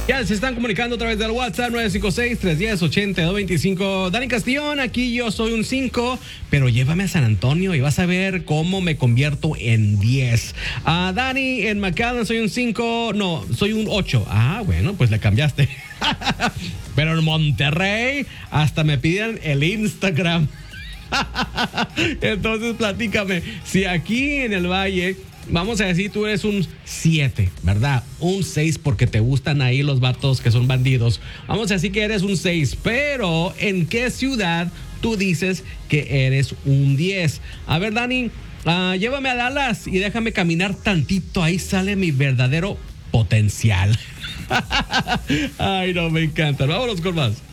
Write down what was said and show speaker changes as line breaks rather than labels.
Ya se están comunicando a través del WhatsApp 956-310-8225. Dani Castillón, aquí yo soy un 5, pero llévame a San Antonio y vas a ver cómo me convierto en 10. Dani, en McAllen soy un 5, no, soy un 8. Bueno, pues le cambiaste. Pero en Monterrey hasta me piden el Instagram. Entonces platícame, si aquí en el Valle, vamos a decir, tú eres un 7, ¿verdad? Un 6 porque te gustan ahí los vatos que son bandidos. Vamos a decir que eres un 6, pero ¿en qué ciudad tú dices que eres un 10? A ver, Dani, llévame a Dallas y déjame caminar tantito. Ahí sale mi verdadero potencial. Ay, no, me encanta. Vámonos con más.